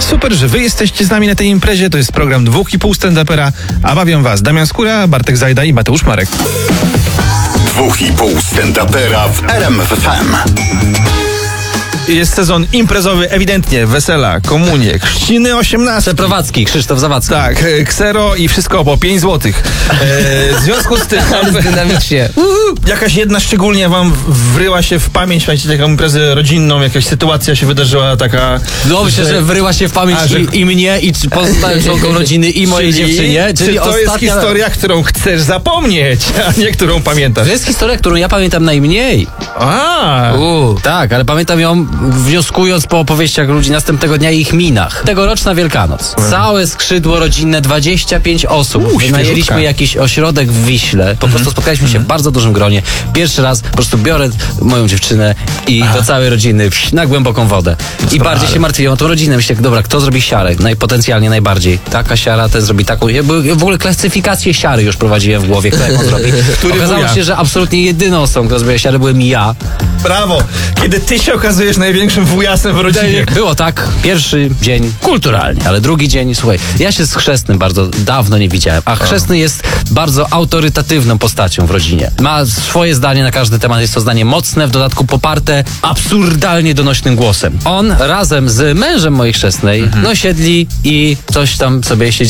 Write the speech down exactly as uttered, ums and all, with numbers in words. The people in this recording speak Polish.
Super, że wy jesteście z nami na tej imprezie. To jest program dwóch i pół stand-upera, a bawią was Damian Skóra, Bartek Zajda i Mateusz Marek. Dwóch i pół stand-upera w R M F F M. Jest sezon imprezowy, ewidentnie, wesela, komunie, chrzciny osiemnaste. Przeprowadzki, Krzysztof Zawadzki. Tak, e, ksero i wszystko po pięć złotych. E, w związku z tym... Dynamicznie. Jakaś jedna szczególnie wam wryła się w pamięć, pamiętacie taką imprezę rodzinną, jakaś sytuacja się wydarzyła taka... No myślę, że wryła się w pamięć A, że- i, i mnie, i pozostałym członkom rodziny, i mojej Czyli- dziewczynie. Czy to jest historia, którą chcesz zapomnieć, a nie którą pamiętasz? To jest historia, którą ja pamiętam najmniej. A, U, tak, ale pamiętam ją wnioskując po opowieściach ludzi następnego dnia i ich minach. Tegoroczna Wielkanoc. Całe skrzydło rodzinne, dwadzieścia pięć osób. U, Wynajęliśmy świeżutka. jakiś ośrodek w Wiśle. Po prostu spotkaliśmy się w bardzo dużym gronie. Pierwszy raz po prostu biorę moją dziewczynę i do całej rodziny wś, na głęboką wodę. I bardziej się martwiłem o tą rodzinę. Myślę, dobra, kto zrobi siarę? Najpotencjalnie najbardziej. Taka siara, ten zrobi taką. Ja by- w ogóle klasyfikację siary już prowadziłem w głowie, kto jaką zrobi. Który Okazało wuja? się, że absolutnie jedyną osobą, która zrobiła siarę, byłem ja. brawo! Kiedy ty się okazujesz największym wujasem w rodzinie. Było tak, pierwszy dzień kulturalnie, ale drugi dzień, słuchaj, ja się z chrzestnym bardzo dawno nie widziałem, a chrzestny jest bardzo autorytatywną postacią w rodzinie. Ma swoje zdanie na każdy temat, jest to zdanie mocne, w dodatku poparte absurdalnie donośnym głosem. On razem z mężem mojej chrzestnej, no siedli i coś tam sobie siedzieli.